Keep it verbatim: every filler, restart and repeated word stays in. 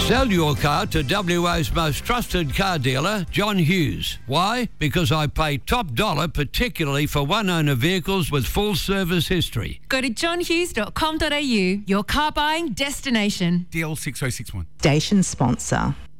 Sell your car to W A's most trusted car dealer, John Hughes. Why? Because I pay top dollar, particularly for one-owner vehicles with full service history. Go to john hughes dot com dot a u, your car buying destination. D L six oh six one. Station sponsor.